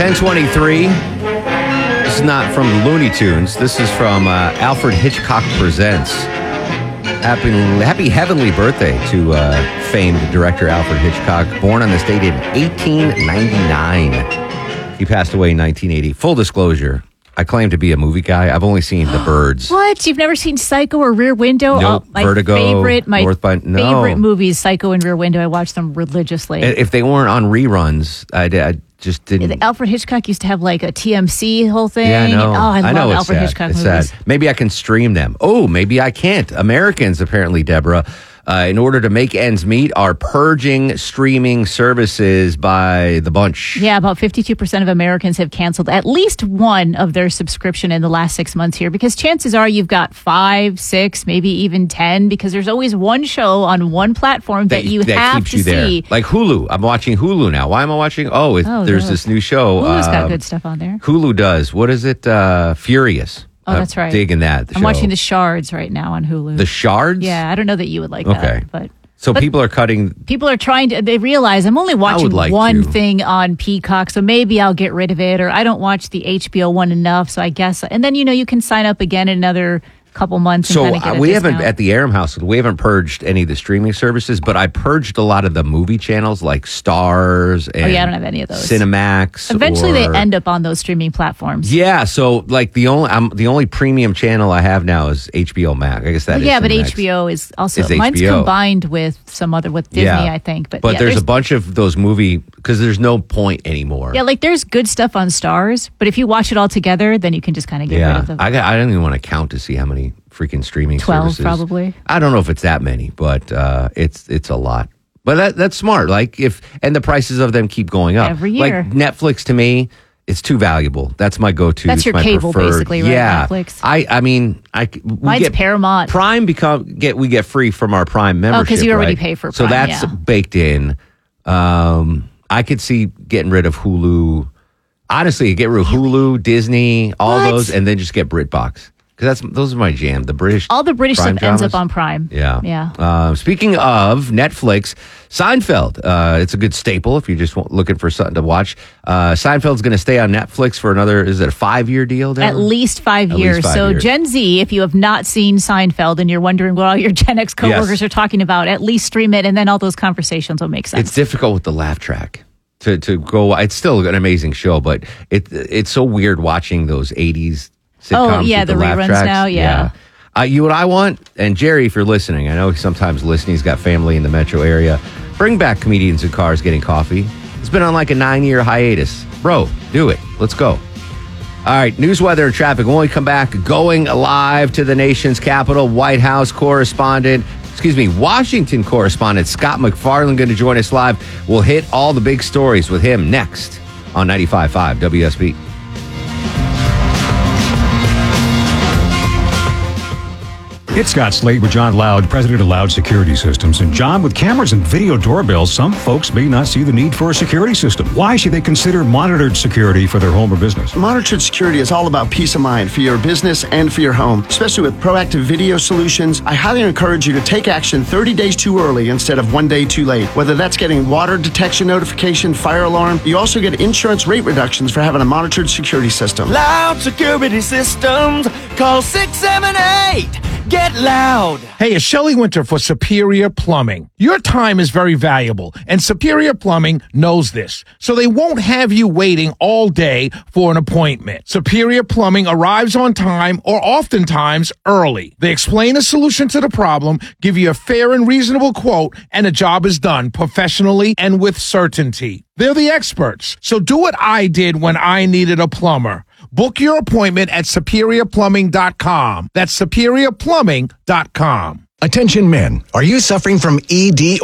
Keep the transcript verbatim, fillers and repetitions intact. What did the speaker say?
ten twenty-three. This is not from the Looney Tunes. This is from uh, Alfred Hitchcock Presents. Happy, happy heavenly birthday to uh, famed director Alfred Hitchcock, born on this date in eighteen ninety-nine. He passed away in nineteen eighty. Full disclosure, I claim to be a movie guy. I've only seen The Birds. What? You've never seen Psycho or Rear Window? Nope. Oh, my Vertigo, favorite, my North by, no. favorite movies, Psycho and Rear Window. I watch them religiously. If they weren't on reruns, I, I just didn't. Alfred Hitchcock used to have like a T M C whole thing. Yeah, I know. Oh, I, I love know it's Alfred sad. Hitchcock it's movies. Sad. Maybe I can stream them. Oh, maybe I can't. Americans, apparently, Deborah, uh, in order to make ends meet, are purging streaming services by the bunch. Yeah, about fifty-two percent of Americans have canceled at least one of their subscription in the last six months here, because chances are you've got five, six, maybe even ten, because there's always one show on one platform that, that you that have keeps to you there. see. Like Hulu. I'm watching Hulu now. Why am I watching? Oh, it, Oh, there's no. this new show. Hulu's got uh, good stuff on there. Hulu does. What is it? Uh, Furious. Oh, that's right. I'm digging that. the I'm show. watching The Shards right now on Hulu. The Shards? Yeah, I don't know that you would like Okay. that, but So but people are cutting. people are trying to. They realize I'm only watching like one to. thing on Peacock, so maybe I'll get rid of it, or I don't watch the H B O one enough, so I guess. And then you know you can sign up again in another couple months. And So kinda get uh, a we discount. haven't at the Aram household. We haven't purged any of the streaming services, but I purged a lot of the movie channels like Stars and Oh yeah, I don't have any of those. Cinemax. Eventually, or, they end up on those streaming platforms. Yeah, so like the only I'm the only premium channel I have now is H B O Max. I guess that Well, is yeah, but Cinemax. H B O is also Is mine's H B O. combined with some other with Disney, Yeah. I think. But, But yeah, there's, a bunch of those movie because there's no point anymore. yeah, like there's good stuff on Stars, but if you watch it all together, then you can just kind of get rid Yeah, of them. I got, I don't even want to count to see how many freaking streaming Twelve services. probably. I don't know if it's that many, but uh, it's it's a lot. But that that's smart. Like if and the prices of them keep going up Every year. Like Netflix to me, it's too valuable. That's my go-to. That's It's your my cable, preferred. basically, right? Yeah, Netflix. I I mean I we Mine's get Paramount. Prime become get we get free from our Prime membership. 'cause you already right? pay for so Prime, that's yeah. baked in. Um, I could see getting rid of Hulu. Honestly, get rid of Hulu, Disney, all What? those, and then just get BritBox. Because that's those are my jam. The British, All the British Prime stuff ends dramas. up on Prime. Yeah, Yeah. Uh, speaking of Netflix, Seinfeld. Uh, it's a good staple if you're just wa- looking for something to watch. Uh, Seinfeld's going to stay on Netflix for another. Is it a five year deal? Deborah? At least five At years. least five so years. Gen Z, if you have not seen Seinfeld and you're wondering what all your Gen X coworkers Yes. are talking about, at least stream it, and then all those conversations will make sense. It's difficult with the laugh track to to go. It's still an amazing show, but it it's so weird watching those eighties sitcoms. Oh, yeah, with the laugh reruns tracks. now, yeah. Uh, you what I want, and Jerry, if you're listening, I know sometimes listening. He's got family in the metro area. Bring back Comedians in Cars Getting Coffee. It's been on like a nine year hiatus, bro. Do it. Let's go. All right, news, weather, and traffic. When we come back, going live to the nation's capital, White House correspondent, excuse me, Washington correspondent Scott McFarland going to join us live. We'll hit all the big stories with him next on ninety-five point five W S B. It's Scott Slade with John Loud, president of Loud Security Systems. And John, with cameras and video doorbells, some folks may not see the need for a security system. Why should they consider monitored security for their home or business? Monitored security is all about peace of mind for your business and for your home, especially with proactive video solutions. I highly encourage you to take action thirty days too early instead of one day too late. Whether that's getting water detection notification, fire alarm, you also get insurance rate reductions for having a monitored security system. Loud Security Systems. Call six seven eight. Get loud. Hey, it's Shelley Winter for Superior Plumbing. Your time is very valuable, and Superior Plumbing knows this, so they won't have you waiting all day for an appointment. Superior Plumbing arrives on time or oftentimes early. They explain a solution to the problem, give you a fair and reasonable quote, and the job is done professionally and with certainty. They're the experts, so do what I did when I needed a plumber. Book your appointment at superior plumbing dot com. That's superior plumbing dot com. Attention men, are you suffering from E D